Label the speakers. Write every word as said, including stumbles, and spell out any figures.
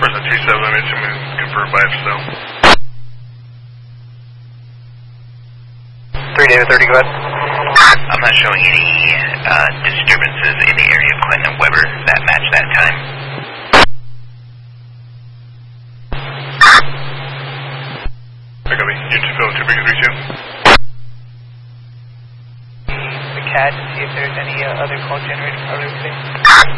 Speaker 1: Uh, three seven, I mentioned we confirmed by itself.
Speaker 2: three David thirty, go ahead.
Speaker 3: I'm not showing any uh, disturbances in the area of Clinton and Weber that match that time.
Speaker 1: I got me. You two feeling two big three two.
Speaker 2: The C A D to see if there's any uh, other call generated earlier today.